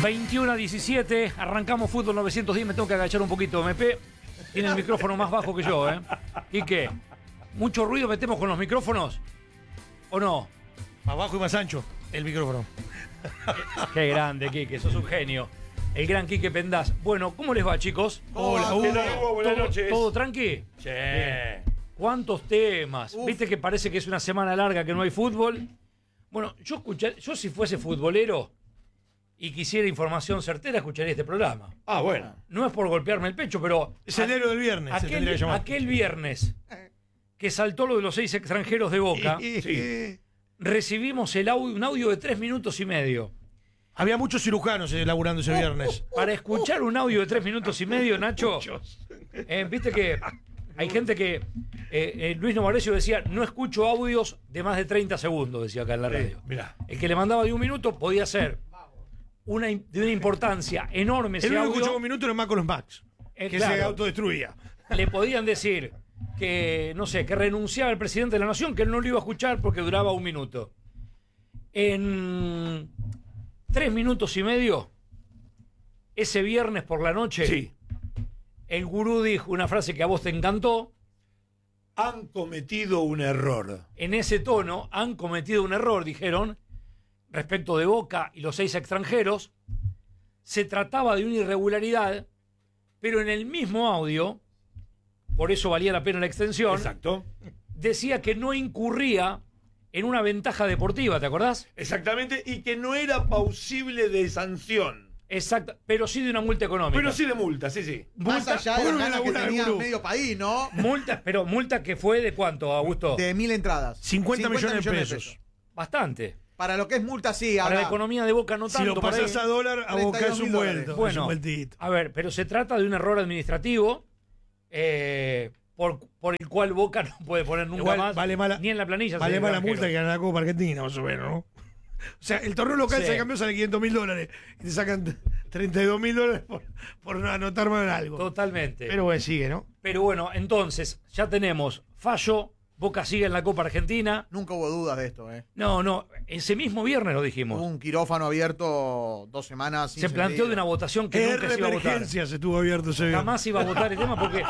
21-17, arrancamos fútbol 910, me tengo que agachar un poquito, MP. Tiene el micrófono más bajo que yo, ¿eh? ¿Y qué? ¿Mucho ruido metemos con los micrófonos? ¿O no? Más bajo y más ancho el micrófono. Qué grande, Quique, sos un genio. El gran Quique Pendaz. Bueno, ¿cómo les va, chicos? Hola, Hugo. Buenas noches. ¿Todo tranqui? Sí. ¿Cuántos temas? Uf. ¿Viste que parece que es una semana larga que no hay fútbol? Bueno, yo si fuese futbolero y quisiera información certera, escucharía este programa. Ah, bueno. No es por golpearme el pecho, pero Es el héroe del viernes, se tendría que llamar. aquel viernes que saltó lo de los 6 extranjeros de Boca, Sí. recibimos un audio de 3 minutos y medio. Había muchos cirujanos laburando ese viernes. Para escuchar un audio de 3 minutos y medio, Nacho, viste que hay gente que Luis Novarecio decía, no escucho audios de más de 30 segundos, decía acá en la radio. Mirá. El que le mandaba de 1 minuto podía ser de una importancia enorme El ese único que escuchó audio. un minuto era Marcos Max, que Claro. se autodestruía. Le podían decir que, no sé, que renunciaba el presidente de la nación, que él no lo iba a escuchar porque duraba 1 minuto. En 3 minutos y medio, ese viernes por la noche, Sí. el gurú dijo una frase que a vos te encantó. Han cometido un error. En ese tono, han cometido un error, dijeron, respecto de Boca y los 6 extranjeros. Se trataba de una irregularidad, pero en el mismo audio, por eso valía la pena la extensión, Exacto. decía que no incurría en una ventaja deportiva, ¿te acordás? Exactamente. Y que no era pausible de sanción. Exacto, pero sí de una multa económica. Pero sí de multa, sí, sí. Más allá de bueno, las ganas que una tenía gurú. medio país, ¿no? Pero multa que fue de cuánto, Augusto? De 1.000 entradas. 50 millones de pesos. Bastante. Para lo que es multa, sí. Para ahora, la economía de Boca no Si tanto. lo por ahí. pasás a dólar, a Boca es un 32.000 dólares. vuelto. Bueno, es un vueltito. a ver, pero se trata de un error administrativo por el cual Boca no puede poner nunca Igual más vale mala- ni en la planilla. Vale ser más la extranjero. multa que ganar la Copa Argentina, más o menos, ¿no? O sea, el torneo local Sí. se cambió, sale $500,000 y te sacan $32,000 por no anotar mal en algo. Totalmente. Pero bueno, sigue, ¿no? Pero bueno, entonces, ya tenemos fallo, Boca sigue en la Copa Argentina. Nunca hubo dudas de esto, ¿eh? No, ese mismo viernes lo dijimos. Hubo un quirófano abierto 2 semanas. Se planteó de una votación que nunca se iba a votar. Emergencia se estuvo abierto ese viernes. Jamás iba a votar el tema porque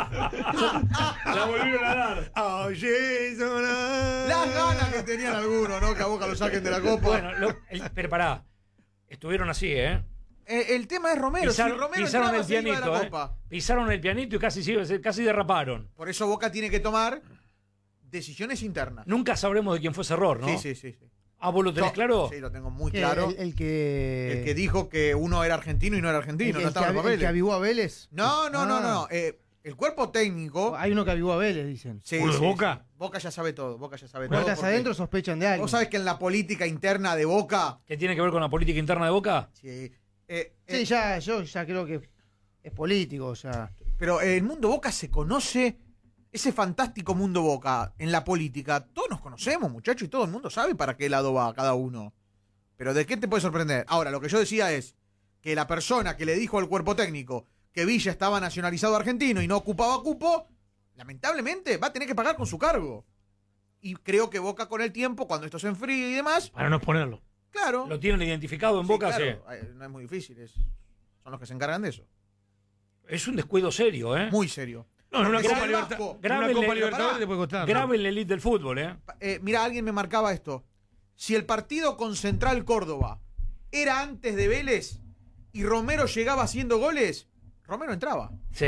La volvieron a dar. Oye, sonar. Las ganas que tenían algunos, ¿no? Que a Boca lo saquen de la Copa. bueno, pero pará, estuvieron así, El tema es Romero. Si Romero pisaron entraba, el se iba de pianito, la Copa. pisaron el pianito y casi derraparon. Por eso Boca tiene que tomar decisiones internas. Nunca sabremos de quién fue ese error, ¿no? Sí. Ah, ¿vos lo tenés claro? Sí, lo tengo muy claro. El que dijo que uno era argentino y no era argentino, no estaba en los el que papeles. avivó a Vélez. No. Ah. El cuerpo técnico. Hay uno que avivó a Vélez, dicen. Sí, ¿Uno de Boca? Boca ya sabe todo. Boca ya sabe Puertas todo. adentro sospechan de alguien. Vos sabés que en la política interna de Boca. ¿Qué tiene que ver con la política interna de Boca? Sí, Sí, yo ya creo que es político, o sea. pero el mundo Boca se conoce. Ese fantástico mundo Boca en la política. Todos nos conocemos, muchachos, y todo el mundo sabe para qué lado va cada uno. Pero ¿de qué te puede sorprender? Ahora, lo que yo decía es que la persona que le dijo al cuerpo técnico que Villa estaba nacionalizado argentino y no ocupaba cupo, lamentablemente va a tener que pagar con su cargo. Y creo que Boca con el tiempo, cuando esto se enfríe y demás, Para no exponerlo. claro. ¿Lo tienen identificado en Sí, Boca? claro, no es muy difícil, son los que se encargan de eso. Es un descuido serio, ¿eh? Muy serio. No, en una Porque Copa si el Libertad. Vasco- En una Grábenle- Copa pero Libertadores pará. te puede costar. Grave el elite del fútbol, ¿eh? Mira, alguien me marcaba esto. Si el partido con Central Córdoba era antes de Vélez y Romero llegaba haciendo goles, Romero entraba Sí.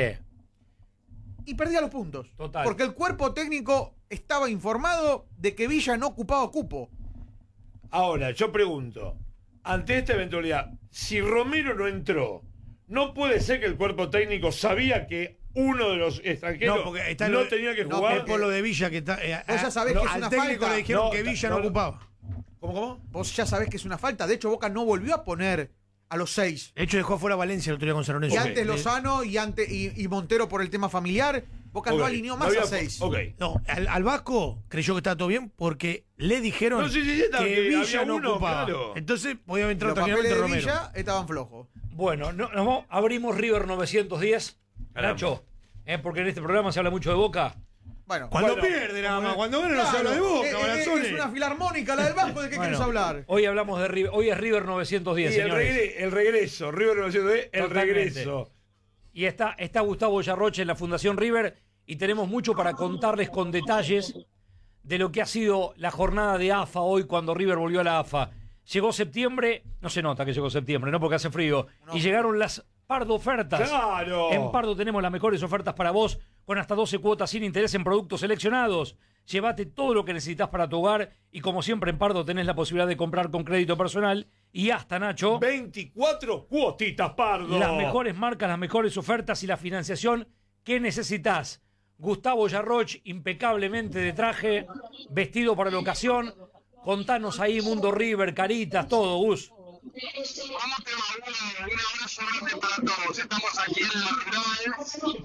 y perdía los puntos. Total. Porque el cuerpo técnico estaba informado de que Villa no ocupaba cupo. Ahora, yo pregunto, ante esta eventualidad, si Romero no entró, ¿no puede ser que el cuerpo técnico sabía que uno de los extranjeros No, porque está no lo- tenía que no, jugar? Es por lo de Villa que está. Vos ya sabés que es al una técnico falta. le dijeron No, que Villa no no, ocupaba. ¿Cómo? Vos ya sabés que es una falta. De hecho, Boca no volvió a poner a los 6. De hecho, dejó afuera a Valencia el otro día con San Lorenzo. Y antes Lozano y Montero por el tema familiar. Boca Ok, no alineó más había- a 6. Ok. No, al Vasco creyó que estaba todo bien porque le dijeron No, sí, está, que que Villa había no uno, ocupaba. claro. Entonces podía entrar Los papeles tranquilamente de Romero. Villa estaban flojos. Bueno, abrimos River 910. Caramba. Nacho, porque en este programa se habla mucho de Boca. Bueno, Cuando pierde nada más, cuando gana no se habla de Boca, Balazzoni. es una filarmónica la del Vasco, ¿de qué Bueno, querés hablar? Hoy hablamos de River. Hoy es River 910, Y señores. el regreso, River 910, el Totalmente. regreso. Y está Gustavo Yarroche en la Fundación River y tenemos mucho para contarles con detalles de lo que ha sido la jornada de AFA hoy cuando River volvió a la AFA. Llegó septiembre, no se nota que llegó septiembre, ¿no? Porque hace frío. Y llegaron las Pardo ofertas. ¡Claro! En Pardo tenemos las mejores ofertas para vos, con hasta 12 cuotas sin interés en productos seleccionados. Llévate todo lo que necesitas para tu hogar y como siempre en Pardo tenés la posibilidad de comprar con crédito personal y hasta, Nacho, 24 cuotitas, Pardo. las mejores marcas, las mejores ofertas y la financiación que necesitas. Gustavo Yarroch, impecablemente de traje, vestido para la ocasión. Contanos ahí, Mundo River, caritas, todo, Gus. Vamos a un abrazo grande para todos. Estamos aquí en la rural,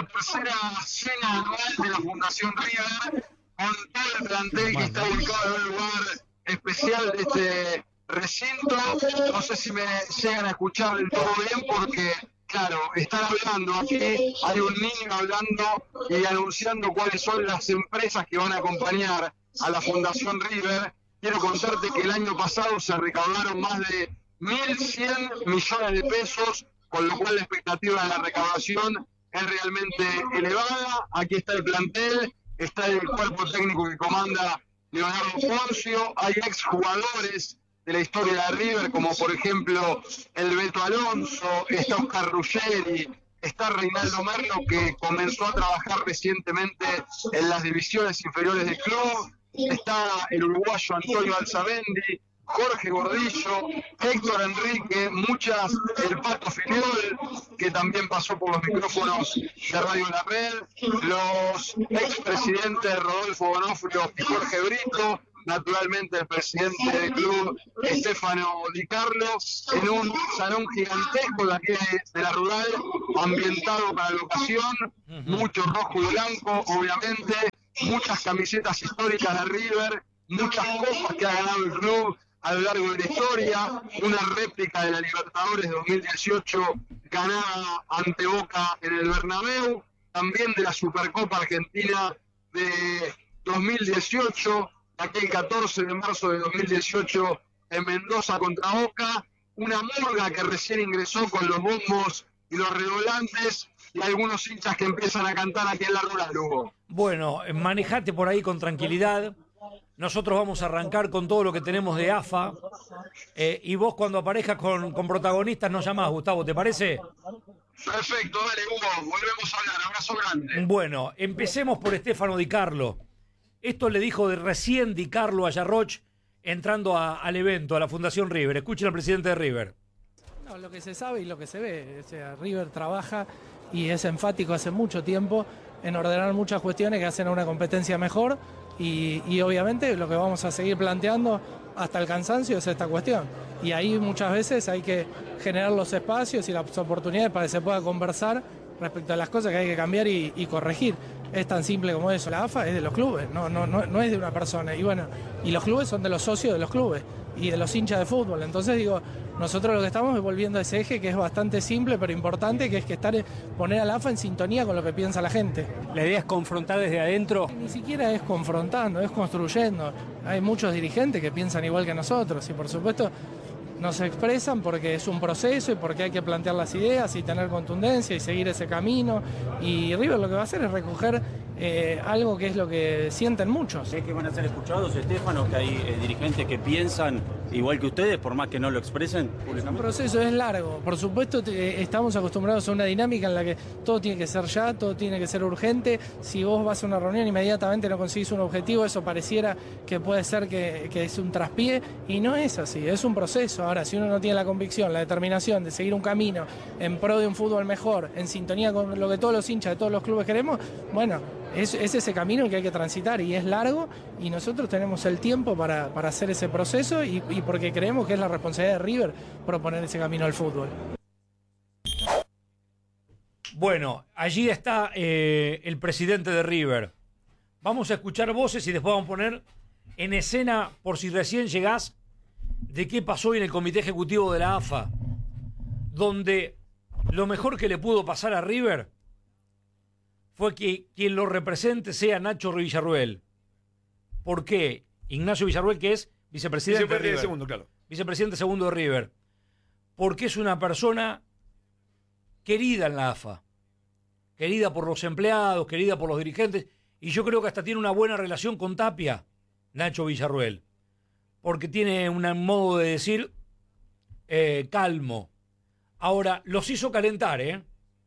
13ª cena anual de la Fundación River, con todo el plantel que está ubicado en un lugar especial de este recinto. No sé si me llegan a escuchar del todo bien porque, claro, están hablando aquí, hay un niño hablando y anunciando cuáles son las empresas que van a acompañar a la Fundación River. Quiero contarte que el año pasado se recaudaron más de 1.100 millones de pesos, con lo cual la expectativa de la recaudación es realmente elevada. Aquí está el plantel, está el cuerpo técnico que comanda Leonardo Poncio, hay exjugadores de la historia de River, como por ejemplo el Beto Alonso, está Oscar Ruggeri, está Reinaldo Merlo, que comenzó a trabajar recientemente en las divisiones inferiores del club. Está el uruguayo Antonio Alzamendi, Jorge Gordillo, Héctor Enrique, el Pato Filiol, que también pasó por los micrófonos de Radio La Red, los expresidentes Rodolfo Bonofrio y Jorge Brito, naturalmente el presidente del club, Estefano Di Carlo, en un salón gigantesco de aquí de la rural, ambientado para la ocasión, mucho rojo y blanco, obviamente, muchas camisetas históricas de River, muchas copas que ha ganado el club a lo largo de la historia, una réplica de la Libertadores de 2018 ganada ante Boca en el Bernabéu, también de la Supercopa Argentina de 2018, aquel 14 de marzo de 2018 en Mendoza contra Boca, una murga que recién ingresó con los bombos y los redoblantes y algunos hinchas que empiezan a cantar aquí en la rural, Hugo. Bueno, manejate por ahí con tranquilidad. Nosotros vamos a arrancar con todo lo que tenemos de AFA. Y vos cuando aparezcas con protagonistas nos llamás, Gustavo, ¿te parece? Perfecto, dale, Hugo, volvemos a hablar, abrazo grande. Bueno, empecemos por Estefano Di Carlo. Esto le dijo recién Di Carlo a Yarroch entrando al evento, a la Fundación River. Escuchen al presidente de River. No, lo que se sabe y lo que se ve. O sea, River trabaja y es enfático hace mucho tiempo en ordenar muchas cuestiones que hacen a una competencia mejor y obviamente lo que vamos a seguir planteando hasta el cansancio es esta cuestión. Y ahí muchas veces hay que generar los espacios y las oportunidades para que se pueda conversar respecto a las cosas que hay que cambiar y corregir. Es tan simple como eso. La AFA es de los clubes, no es de una persona. Y bueno, y los clubes son de los socios de los clubes y de los hinchas de fútbol. Entonces digo, nosotros lo que estamos es volviendo a ese eje que es bastante simple pero importante, que es que poner a la AFA en sintonía con lo que piensa la gente. La idea es confrontar desde adentro. Ni siquiera es confrontando, es construyendo. Hay muchos dirigentes que piensan igual que nosotros y por supuesto nos expresan porque es un proceso y porque hay que plantear las ideas y tener contundencia y seguir ese camino. Y River lo que va a hacer es recoger algo que es lo que sienten muchos. ¿Cree que van a ser escuchados, Estefano, que hay dirigentes que piensan igual que ustedes, por más que no lo expresen públicamente? El proceso es largo. Por supuesto, estamos acostumbrados a una dinámica en la que todo tiene que ser ya, todo tiene que ser urgente. Si vos vas a una reunión e inmediatamente no conseguís un objetivo, eso pareciera que puede ser que es un traspié, y no es así, es un proceso. Ahora, si uno no tiene la convicción, la determinación de seguir un camino en pro de un fútbol mejor, en sintonía con lo que todos los hinchas de todos los clubes queremos, bueno, es ese camino el que hay que transitar y es largo, y nosotros tenemos el tiempo para hacer ese proceso y porque creemos que es la responsabilidad de River proponer ese camino al fútbol. Bueno, allí está el presidente de River. Vamos a escuchar voces y después vamos a poner en escena, por si recién llegás, de qué pasó hoy en el Comité Ejecutivo de la AFA, donde lo mejor que le pudo pasar a River fue que quien lo represente sea Nacho Villarruel. ¿Por qué? Ignacio Villarruel, que es vicepresidente de River. segundo, claro. Vicepresidente segundo de River. Porque es una persona querida en la AFA. Querida por los empleados, querida por los dirigentes. Y yo creo que hasta tiene una buena relación con Tapia, Nacho Villarruel. Porque tiene un modo de decir calmo. Ahora, los hizo calentar, ¿eh?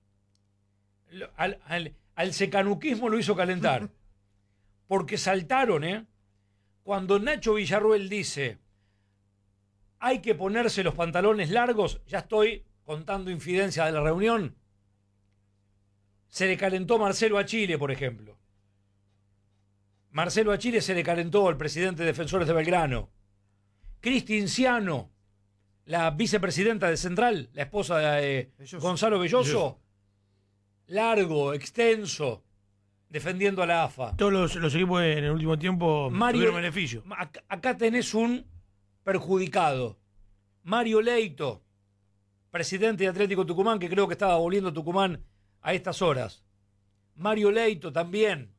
Al secanuquismo lo hizo calentar. Porque saltaron, ¿eh? Cuando Nacho Villarruel dice hay que ponerse los pantalones largos, ya estoy contando infidencias de la reunión, se le calentó Marcelo Achille, por ejemplo. Marcelo Achille se le calentó al presidente de Defensores de Belgrano. Cristi Ciano, la vicepresidenta de Central, la esposa de Gonzalo Belloso, largo, extenso, defendiendo a la AFA. Todos los equipos en el último tiempo tuvieron beneficio. Acá tenés un perjudicado. Mario Leito, presidente de Atlético Tucumán, que creo que estaba volviendo a Tucumán a estas horas. Mario Leito también.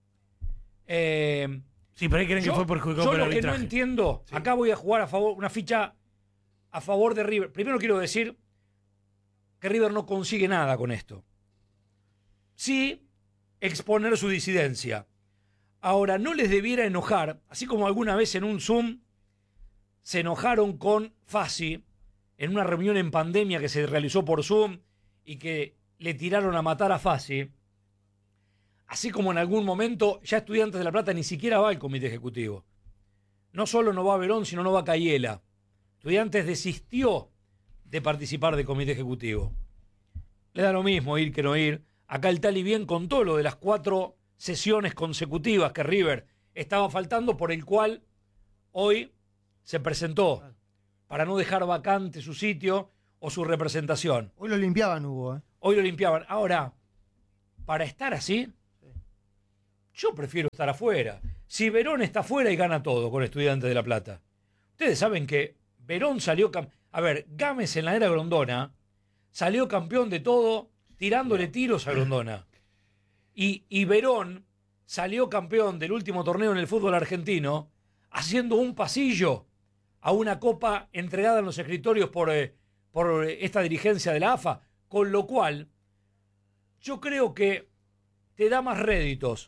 Sí, pero ahí creen que fue perjudicado por el arbitraje. Yo lo que no entiendo, acá voy a jugar a favor, una ficha a favor de River. Primero quiero decir que River no consigue nada con esto. Sí, exponer su disidencia. Ahora, no les debiera enojar, así como alguna vez en un Zoom se enojaron con Fassi en una reunión en pandemia que se realizó por Zoom y que le tiraron a matar a Fassi. Así como en algún momento ya Estudiantes de La Plata ni siquiera va al comité ejecutivo. No solo no va Verón, sino no va Cayela. Estudiantes desistió de participar del comité ejecutivo. Le da lo mismo ir que no ir. Acá el Tali bien contó lo de las 4 sesiones consecutivas que River estaba faltando, por el cual hoy se presentó para no dejar vacante su sitio o su representación. Hoy lo limpiaban, Hugo. Hoy lo limpiaban. Ahora, para estar así, yo prefiero estar afuera. Si Verón está afuera y gana todo con Estudiantes de La Plata. Ustedes saben que Verón salió... A ver, Gámez en la era Grondona salió campeón de todo tirándole tiros a Grondona. Y Verón salió campeón del último torneo en el fútbol argentino haciendo un pasillo a una copa entregada en los escritorios por esta dirigencia de la AFA. Con lo cual, yo creo que te da más réditos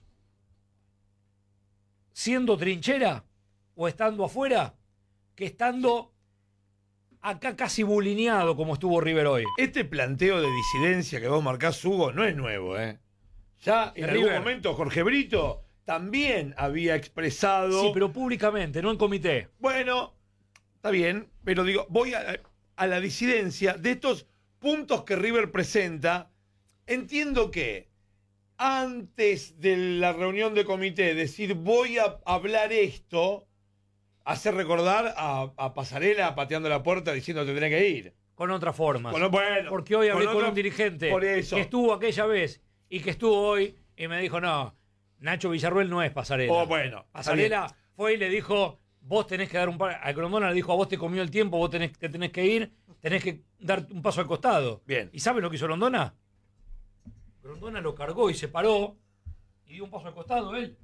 siendo trinchera o estando afuera que estando acá casi bulineado como estuvo River hoy. Este planteo de disidencia que vos marcás, Hugo, no es nuevo, ¿eh? Ya en algún momento Jorge Brito también había expresado... Sí, pero públicamente, no en comité. Bueno, está bien, pero digo, voy a la disidencia de estos puntos que River presenta. Entiendo que antes de la reunión de comité decir voy a hablar esto, hace recordar a Pasarela pateando la puerta diciendo te tenés que ir. Con otra forma. Bueno, porque hoy hablé con un dirigente que estuvo aquella vez y que estuvo hoy y me dijo, no, Nacho Villarruel no es Pasarela. Pasarela fue y le dijo, vos tenés que dar un paso. A Grondona le dijo, a vos te comió el tiempo, vos te tenés que ir, tenés que dar un paso al costado. Bien. ¿Y sabes lo que hizo Grondona? Grondona lo cargó y se paró y dio un paso al costado él.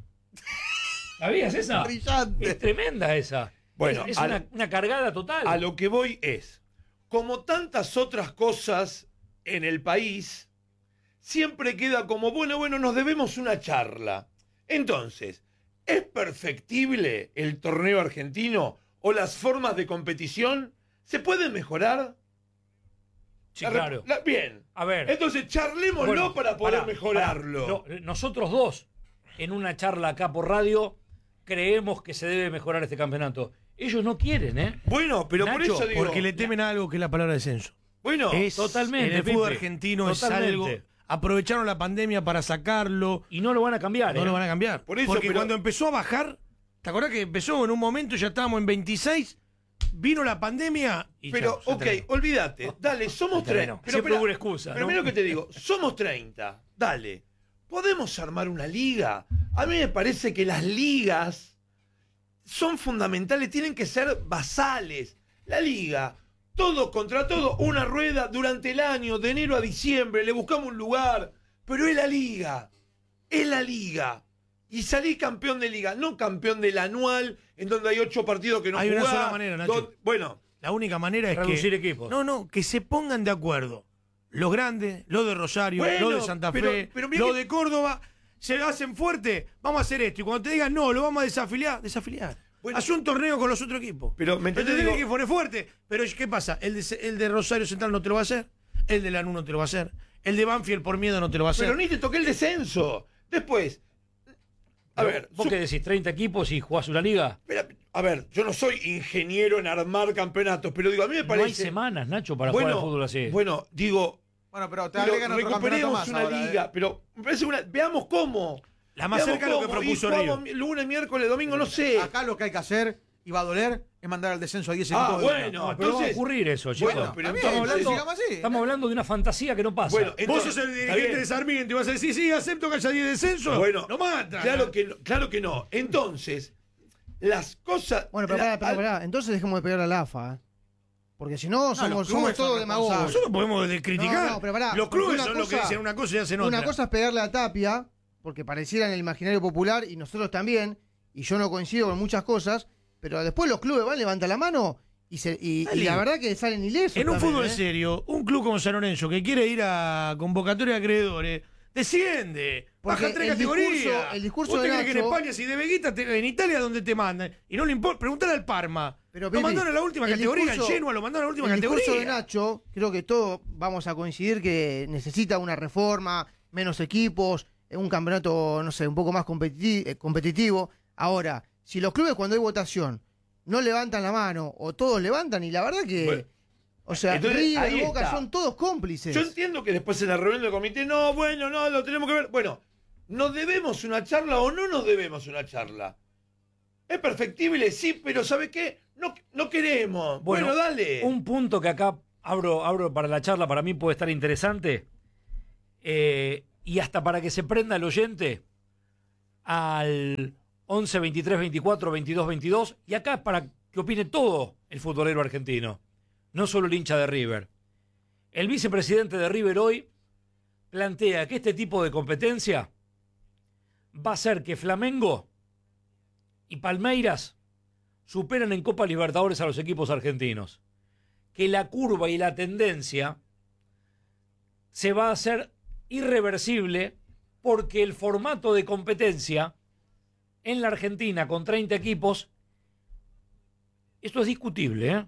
¿Sabías esa? Brillante. Es tremenda esa. Bueno, es una cargada total. A lo que voy es, como tantas otras cosas en el país, siempre queda como, bueno, nos debemos una charla. Entonces, ¿es perfectible el torneo argentino o las formas de competición? ¿Se pueden mejorar? Sí, claro. Bien. A ver. Entonces, charlémoslo para poder mejorarlo. Nosotros dos, en una charla acá por radio, creemos que se debe mejorar este campeonato. Ellos no quieren, ¿eh? Bueno, pero Nacho, por eso digo... Porque le temen a algo que es la palabra descenso. Bueno, totalmente. En el fútbol Pipe, argentino totalmente. es algo... Aprovecharon la pandemia para sacarlo. Y no lo van a cambiar, No lo van a cambiar. Por eso, porque pero- cuando empezó a bajar, ¿te acordás que empezó en un momento, ya estábamos en 26, vino la pandemia y Pero, chao, se ok, terminó. olvídate. Dale, somos 30. Pero Siempre espera, hubo una excusa, ¿no? Primero que te digo, somos 30. Dale. ¿Podemos armar una liga? A mí me parece que las ligas son fundamentales, tienen que ser basales. La liga, todo contra todo, una rueda durante el año, de enero a diciembre, le buscamos un lugar, pero es la liga. es la liga. Y salí campeón de liga, no campeón del anual, en donde hay 8 partidos que no Hay jugás. una sola manera, Nacho. Bueno, La única manera es Reducir que... equipos. No, que se pongan de acuerdo. Los grandes, los de Rosario, Bueno, los de Santa Fe, pero mira los que- de Córdoba, se hacen fuerte, vamos a hacer esto. Y cuando te digan, no, lo vamos a desafiliar. Bueno. Haz un torneo con los otros equipos. Pero, ¿me Pero te entendés? tenés Digo- que poner fuerte. Pero ¿qué pasa? El de Rosario Central no te lo va a hacer. El de Lanús no te lo va a hacer. El de Banfield por miedo no te lo va a hacer. pero ni te toqué el descenso. Después, a ver, ¿Vos qué decís? ¿30 equipos y jugás una liga? a ver, yo no soy ingeniero en armar campeonatos, pero digo, a mí me parece... No hay semanas, Nacho, para jugar al fútbol así. Bueno, digo, Bueno, pero te pero agregan otro campeonato recuperemos más una ahora, liga, pero me parece veamos cómo. La más Veamos cerca de lo que cómo, propuso y jugamos Río. lunes, miércoles, domingo, no sé. Acá lo que hay que hacer, y va a doler, es mandar al descenso a 10 equipos. Ah, de bueno, una. No, pero va a entonces- ocurrir eso, chicos. Bueno, pero Está bien, estamos hablando- sigamos así. Estamos hablando de una fantasía que no pasa. Bueno, Vos entonces, sos el está dirigente bien. de Sarmiento y vas a decir, sí, acepto que haya 10 descensos. Bueno, no mata. claro que no. Entonces, las cosas... Bueno, pero pará. Entonces dejemos de pegar a la AFA. Porque si no, los somos clubes son todos demagogos. Nosotros podemos criticar. No, pero pará, los porque clubes una son los que cosa- dicen una cosa y hacen otra. Una cosa es pegarle a Tapia, porque pareciera en el imaginario popular, y nosotros también, y yo no coincido con muchas cosas, pero después los clubes van, levantan la mano, y la verdad que salen ilesos. En un también, fútbol ¿eh? serio, un club como San Lorenzo que quiere ir a convocatoria de acreedores, desciende, Porque baja 3 el categorías. el discurso ¿Vos te de crees que en Nacho- España si debe guita, en Italia donde te mandan? Y no le importa, preguntale al Parma. Pero, Lo Pipi, mandaron a la última el categoría, discurso- el Genoa lo mandaron a la última El discurso categoría. de Nacho, creo que todos vamos a coincidir que necesita una reforma, menos equipos, un campeonato, no sé, un poco más competitivo. Ahora, si los clubes cuando hay votación no levantan la mano o todos levantan, y la verdad que, Bueno, o sea, entonces, River, ahí Boca está. son todos cómplices. Yo entiendo que después en la reunión del comité, no, lo tenemos que ver. Bueno, ¿nos debemos una charla o no nos debemos una charla? Es perfectible, sí, pero ¿sabe qué? No queremos. Bueno, dale. Un punto que acá abro para la charla, para mí puede estar interesante, y hasta para que se prenda el oyente al 11 23 24 22 22, y acá es para que opine todo el futbolero argentino, no solo el hincha de River. El vicepresidente de River hoy plantea que este tipo de competencia va a hacer que Flamengo y Palmeiras superan en Copa Libertadores a los equipos argentinos. Que la curva y la tendencia se va a hacer irreversible porque el formato de competencia en la Argentina con 30 equipos, esto es discutible, ¿eh?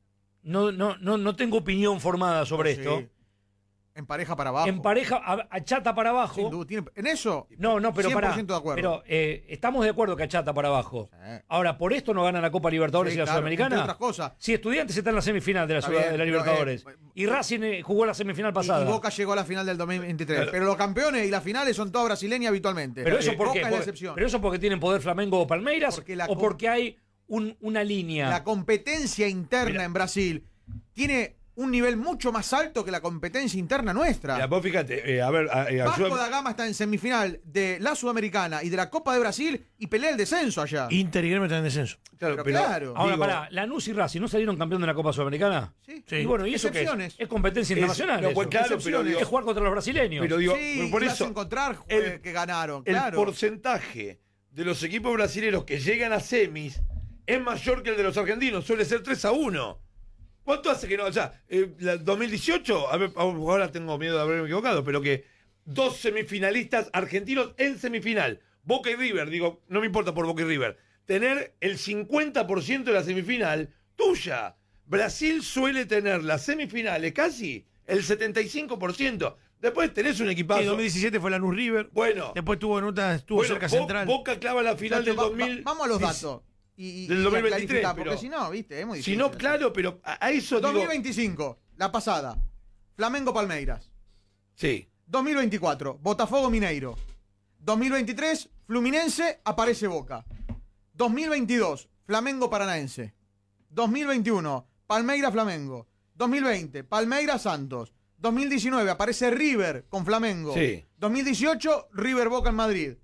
No tengo opinión formada sobre Sí. esto. En pareja para abajo. En pareja, a chata para abajo. Sin duda, en eso, No, pero 100% pará. de acuerdo. Pero estamos de acuerdo que achata para abajo. Sí. Ahora, ¿por esto no gana la Copa Libertadores Sí, y la claro, Sudamericana? entre otras cosas. Si Estudiantes está en la semifinal de la, Está bien, de la pero, Libertadores. Y Racing jugó la semifinal pasada. Y Boca llegó a la final del 2023. Claro. Pero los campeones y las finales son todas brasileñas habitualmente. Pero eso por qué? Boca es la Porque- excepción. pero eso porque tienen poder Flamengo o Palmeiras, Porque la o porque hay una línea. La competencia interna Mira. en Brasil tiene un nivel mucho más alto que la competencia interna nuestra. Mira, vos fíjate, Vasco ayúdame. da Gama está en semifinal de la Sudamericana y de la Copa de Brasil y pelea el descenso allá. Inter y Gremio están en descenso. Claro, pero claro. Ahora, digo, pará, Lanús y Racing, ¿no salieron campeón de la Copa Sudamericana? Sí. Sí. Y bueno, ¿y eso qué es? Excepciones. Es competencia internacional. no, eso. pues claro, pero Excepciones. digo, Es jugar contra los brasileños. pero digo, Sí, por ibas a eso encontrar el- que ganaron, el claro. porcentaje de los equipos brasileños que llegan a semis es mayor que el de los argentinos, suele ser 3-1. ¿Cuánto hace que no? O sea, 2018, a ver, ahora tengo miedo de haberme equivocado, pero que 2 semifinalistas argentinos en semifinal, Boca y River, digo, no me importa por Boca y River, tener el 50% de la semifinal tuya. Brasil suele tener las semifinales casi el 75%. Después tenés un En equipazo. 2017 fue Lanús River. Bueno, Después estuvo bueno, cerca Central. Boca clava la final del Nacho, 2000. vamos a los datos. Y del y 2023, clarificar, pero- porque si no, viste, es muy Si difícil. no, claro, pero a eso digo. 2025, la pasada. Flamengo Palmeiras. Sí. 2024, Botafogo Mineiro. 2023, Fluminense, aparece Boca. 2022, Flamengo Paranaense. 2021, Palmeiras Flamengo. 2020, Palmeiras Santos. 2019, aparece River con Flamengo. Sí. 2018, River Boca en Madrid.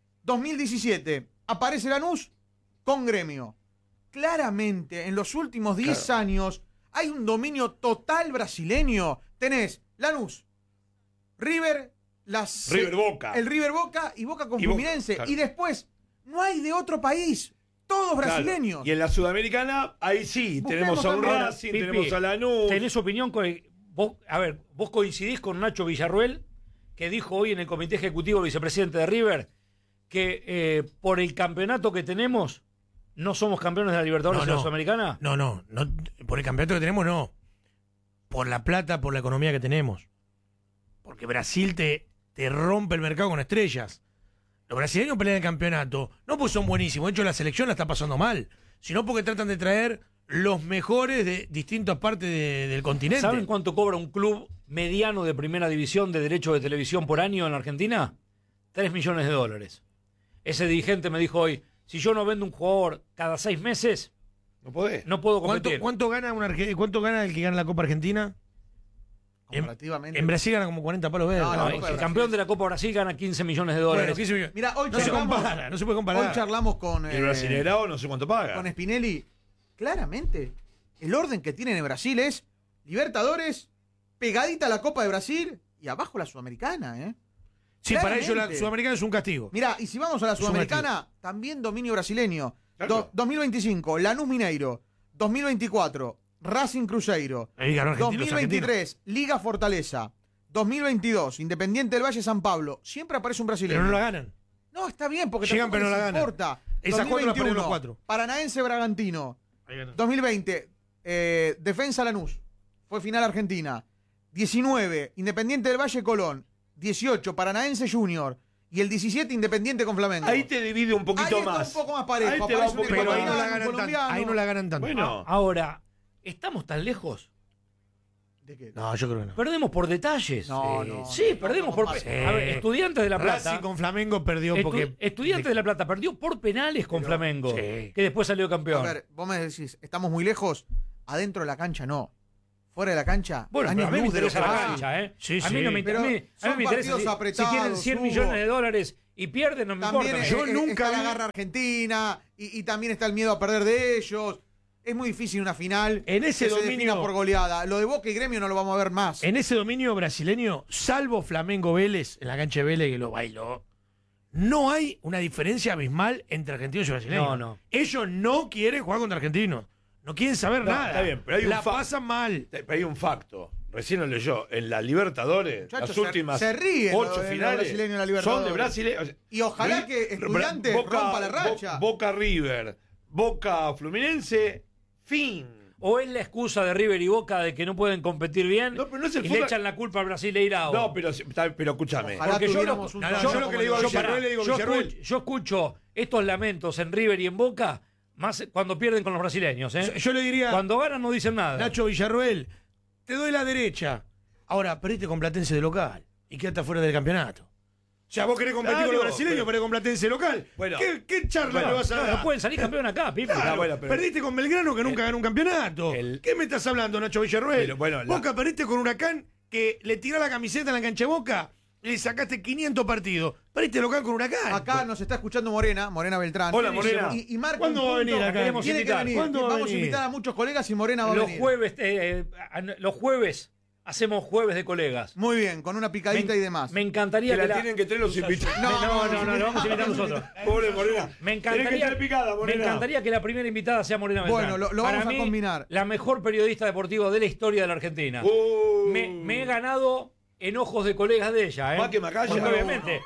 2017, aparece Lanús con Gremio. Claramente, en los últimos 10 años, hay un dominio total brasileño. Tenés Lanús, River River Boca. El River Boca y Boca con Y Boca, Fluminense. claro. Y después, no hay de otro país. Todos Claro. brasileños. Y en la Sudamericana, ahí sí, tenemos a un también. Racing, Pipi, tenemos a Lanús. ¿Tenés opinión con vos coincidís con Nacho Villarruel, que dijo hoy en el comité ejecutivo, el vicepresidente de River, que por el campeonato que tenemos no somos campeones de la Libertadores y la Sudamericana? No, por el campeonato que tenemos no. Por la plata, por la economía que tenemos. Porque Brasil te rompe el mercado con estrellas. Los brasileños pelean el campeonato, no porque son buenísimos, de hecho la selección la está pasando mal, sino porque tratan de traer los mejores de distintas partes del continente. ¿Saben cuánto cobra un club mediano de primera división de derechos de televisión por año en Argentina? 3 millones de dólares. Ese dirigente me dijo hoy, si yo no vendo un jugador cada 6 meses, No podés. no puedo competir. ¿Cuánto gana el que gana la Copa Argentina? Comparativamente. En Brasil gana como 40 palos verdes. No, No, Copa de el Brasil campeón de la Copa Brasil gana 15 millones de dólares. Bueno, 15 millones. Mira, hoy No se compara, no se puede comparar. Hoy charlamos con, Y el brasileirao no sé cuánto paga. con Spinelli. Claramente, el orden que tienen en Brasil es Libertadores, pegadita a la Copa de Brasil y abajo la Sudamericana, ¿eh? Sí, para ellos la Claramente. Sudamericana es un castigo. Mirá, y si vamos a la Es un Sudamericana, también dominio brasileño. Claro. 2025, Lanús Mineiro. 2024, Racing Cruzeiro. Ahí ganó Argentina, los 2023, Liga Fortaleza. 2022, Independiente del Valle San Pablo. Siempre aparece un brasileño. Pero no la ganan. No, está bien, porque Llegan, tampoco pero no les la ganan. importa. Esas 4 las perdieron los 4. Paranaense Bragantino. Ahí ganó. 2020, Defensa Lanús. Fue final Argentina. 19, Independiente del Valle Colón. 18, Paranaense Junior. Y el 17, Independiente con Flamengo. Ahí te divide un poquito Ahí está más. un poco más parejo. Ahí te Aparece va un un poquito Pero ahí no ecuatoriano, la un ganan tanto. colombiano. Ahí no la ganan tanto. Bueno, Ahora, ¿estamos tan lejos? ¿De qué? No, yo creo que no. Perdemos por detalles. No, no. Sí, perdemos por... Sí. A ver, Estudiantes de La Plata... Racing con Flamengo perdió porque... Estudiantes de La Plata perdió por penales con Flamengo, sí. que después salió A campeón. ver, vos me decís, estamos muy lejos. Adentro de la cancha no. Fuera de la cancha, Bueno, pero a mí me luz de lo interesa que la hay. cancha, ¿eh? Sí, a mí sí. no me, Pero a mí son me interesa. partidos Si apretados, quieren 100 Hugo. millones de dólares y pierden, no me También importa. Yo nunca está la vi- garra argentina y también está el miedo a perder de ellos. Es muy difícil una final En ese que se dominio- defina por goleada. Lo de Boca y Gremio no lo vamos a ver más. En ese dominio brasileño, salvo Flamengo Vélez, en la cancha de Vélez que lo bailó, no hay una diferencia abismal entre argentinos y brasileños. No, no. Ellos no quieren jugar contra argentinos. No quieren saber No, nada. está bien, pero hay un la fa- pasan mal. pero hay un facto. Recién lo leyó. En la Libertadores, Muchachos, las se- últimas se ríen 8 de los finales brasileños en la son Libertadores. de brasileños. Y ojalá que Estudiantes rompa la racha. Boca River, Boca Fluminense, fin. O es la excusa de River y Boca de que no pueden competir bien No, pero no es el y fútbol- le echan la culpa al Brasileirao. No, pero escúchame. Ojalá Porque yo tuviéramos lo- un no, no, torneo yo lo que le digo a como el Villarruel, de le digo, yo, Villarruel. yo escucho estos lamentos en River y en Boca más cuando pierden con los brasileños. ¿eh? Yo le diría, Cuando ganan no dicen nada. Nacho Villarruel, te doy la derecha. Ahora, perdiste con Platense de local y quedaste fuera del campeonato. O sea, vos querés competir Claro, con los brasileños, pero- perdés con Platense local. Bueno. ¿Qué charla Bueno, le vas a No, dar? no pueden salir campeón acá, Pipi. Claro, Ah, bueno, pero- perdiste con Belgrano que nunca ganó un campeonato. el- ¿Qué me estás hablando, Nacho Villarruel? Pero, bueno, la- Boca perdiste con Huracán que le tiró la camiseta en la cancha de Boca y le sacaste 500 partidos. Perdiste local con Huracán. Acá nos está escuchando Morena Beltrán. Hola, Morena. Y marca ¿Cuándo un va a venir punto. acá? Queremos Tiene que invitar. venir. ¿Cuándo va a Vamos a venir? invitar a muchos colegas y Morena va a Los venir. jueves hacemos jueves de colegas. Muy bien, con una picadita y demás. Me encantaría Que que la tienen que traer los invitados. No, lo vamos a invitar nosotros. Pobre Morena. Me Tenés que encantaría, estar picada, me Morena. encantaría que la primera invitada sea Morena Beltrán. Bueno, lo Para vamos a mí, combinar. La mejor periodista deportiva de la historia de la Argentina. Me he ganado enojos de colegas de ella, ¿eh? Más que Macaya. Porque No, obviamente,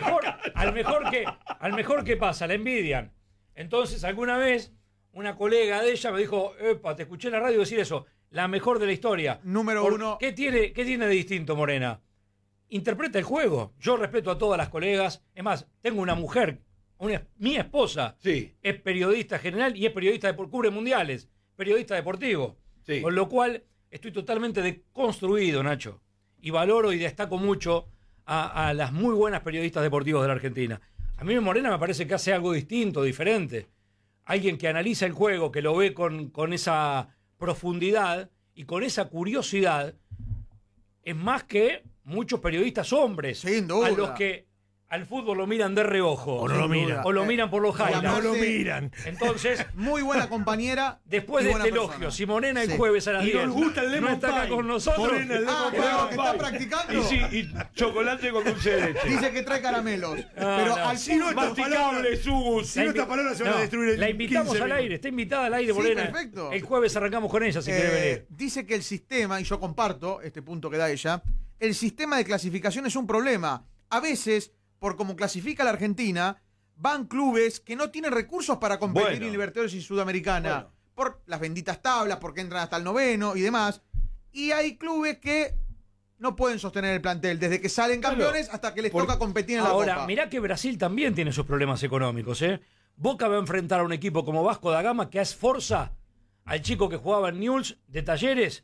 al mejor que pasa, la envidian. Entonces, alguna vez, una colega de ella me dijo, epa, te escuché en la radio decir eso, la mejor de la historia. Número Por- uno. ¿Qué tiene de distinto, Morena? Interpreta el juego. Yo respeto a todas las colegas. Es más, tengo una mujer, mi esposa, Sí. es periodista general y es periodista cubre mundiales, periodista deportivo. Sí. Con lo cual, estoy totalmente deconstruido, Nacho. Y valoro y destaco mucho a las muy buenas periodistas deportivos de la Argentina. A mí Morena me parece que hace algo distinto, diferente. Alguien que analiza el juego, que lo ve con esa profundidad y con esa curiosidad, es más que muchos periodistas hombres Sin duda. a los que al fútbol lo miran de reojo. O no lo miran. O lo miran por los O highlights. no lo miran. Entonces, Muy buena compañera. después y de buena este persona. elogio, si Morena el Sí. jueves a las Y 10 nos gusta el no lemon está acá pie. con nosotros. Morena, el lemon pie. claro, que está practicando. Y sí, y chocolate con dulce de leche. Dice que trae caramelos. Pero no. al Si no está Masticable, Sugus. Si no, estas palabras se van a destruir en La invitamos 15 al aire, está invitada al aire, Sí, Morena. perfecto. El jueves arrancamos con ella si quiere venir. Dice que el sistema, y yo comparto este punto que da ella, el sistema de clasificación es un problema. A veces, por cómo clasifica la Argentina, van clubes que no tienen recursos para competir Bueno. en Libertadores y Sudamericana. Bueno. Por las benditas tablas, porque entran hasta el 9º y demás. Y hay clubes que no pueden sostener el plantel, desde que salen Claro. campeones hasta que les Por- toca competir en la Ahora, Copa. mirá que Brasil también tiene sus problemas económicos, ¿eh? Boca va a enfrentar a un equipo como Vasco da Gama que es Forza, al chico que jugaba en Newell's de Talleres,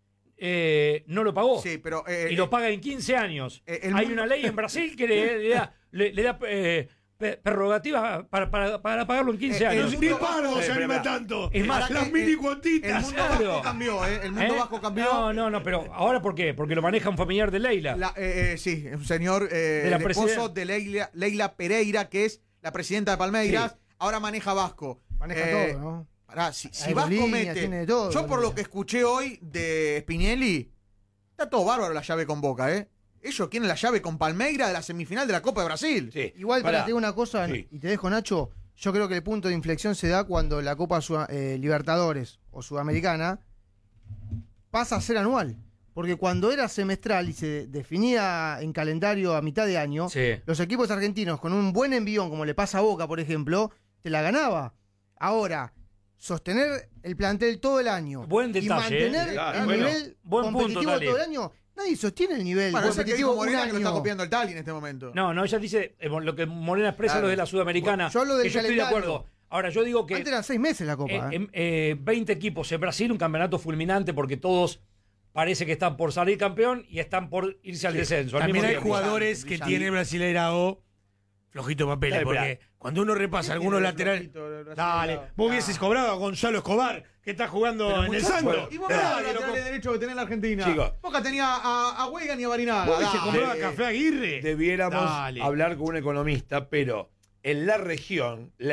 no lo pagó. Sí, pero y lo paga en 15 años. el Hay mundo- una ley en Brasil que le da prerrogativa para pagarlo en 15 el años. mundo- Ni Pardo se Pero, anima pero, tanto. es más, las que- mini el cuotitas. mundo Claro. vasco cambió, ¿eh? El mundo ¿Eh? vasco cambió. No, pero ¿ahora por qué? Porque lo maneja un familiar de Leila. Sí, un señor, la el esposo presidenta. de Leila Pereira, que es la presidenta de Palmeiras, ahora maneja Vasco. Maneja Eh, todo, ¿no? Pará, si Hay Vasco líneas, tiene mete. de todo, Yo por Bolivia. lo que escuché hoy de Spinelli, está todo bárbaro la llave con Boca, ¿eh? Ellos quieren la llave con Palmeiras de la semifinal de la Copa de Brasil. Sí. Igual, Pará. para te digo una cosa, Sí. y te dejo, Nacho, yo creo que el punto de inflexión se da cuando la Copa Libertadores o Sudamericana pasa a ser anual. Porque cuando era semestral y se definía en calendario a mitad de año, Sí. los equipos argentinos con un buen envión, como le pasa a Boca, por ejemplo, te la ganaba. Ahora, sostener el plantel todo el año Buen y detalle, mantener Claro, el bueno. nivel Buen punto, competitivo Tali. todo el año, nadie sostiene el nivel Bueno, ese que competitivo dijo un Morena que lo está año. copiando el Tali en este momento. No, ella dice lo que Morena expresa Claro. lo de la Sudamericana. Yo lo del que yo estoy de calendario. acuerdo. Ahora, yo digo que Antes eran 6 meses la Copa. 20 equipos en Brasil, un campeonato fulminante porque todos parece que están por salir campeón y están por irse al descenso. al También mismo hay tiempo. jugadores que brillante. tiene el Brasileirao flojito papeles, Dale, porque espera. cuando uno repasa algunos laterales. Dale, vos hubieses cobrado a Gonzalo Escobar, que está jugando en el Santo. ¿Y vos ves Dale, los loco. laterales derechos que tenés en la Argentina? Chicos. Boca tenía a Weigan y a Barinaga. Vos hubiese Dale. comprado a Café Aguirre. Debiéramos Dale. hablar con un economista, pero en la región,